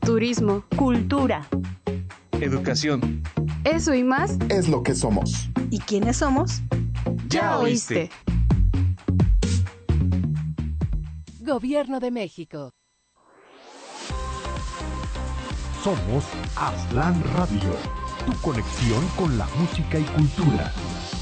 turismo, cultura, educación. Eso y más es lo que somos. ¿Y quiénes somos? Ya oíste. Gobierno de México. Somos Aztlán Radio, tu conexión con la música y cultura.